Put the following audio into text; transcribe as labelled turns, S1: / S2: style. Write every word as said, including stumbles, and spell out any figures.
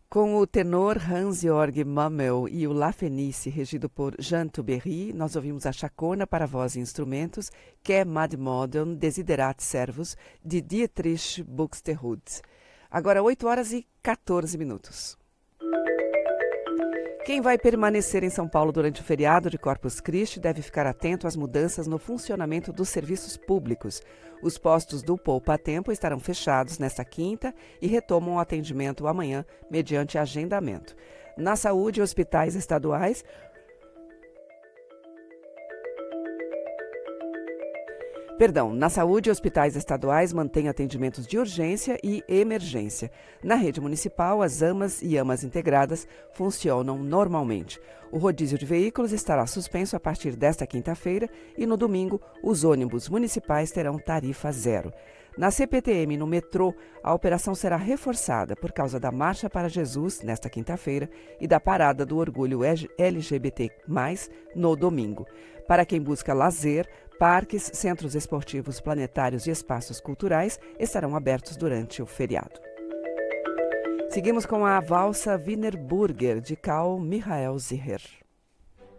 S1: Com o tenor Hans-Georg Mammel e o La Fenice, regido por Jean Toubery, nós ouvimos a chacona para voz e instrumentos, Que é Mad Modern Desiderat Servus, de Dietrich Buxtehude. Agora oito horas e quatorze minutos. Quem vai permanecer em São Paulo durante o feriado de Corpus Christi deve ficar atento às mudanças no funcionamento dos serviços públicos. Os postos do Poupa Tempo estarão fechados nesta quinta e retomam o atendimento amanhã, mediante agendamento. Na saúde, hospitais estaduais... Perdão, na saúde, hospitais estaduais mantêm atendimentos de urgência e emergência. Na rede municipal, as AMAs e AMAs integradas funcionam normalmente. O rodízio de veículos estará suspenso a partir desta quinta-feira e no domingo, os ônibus municipais terão tarifa zero. Na C P T M, no metrô, a operação será reforçada por causa da Marcha para Jesus, nesta quinta-feira, e da Parada do Orgulho L G B T mais, no domingo. Para quem busca lazer, parques, centros esportivos planetários e espaços culturais estarão abertos durante o feriado. Seguimos com a valsa Wiener Burger, de Carl Michael Zicher.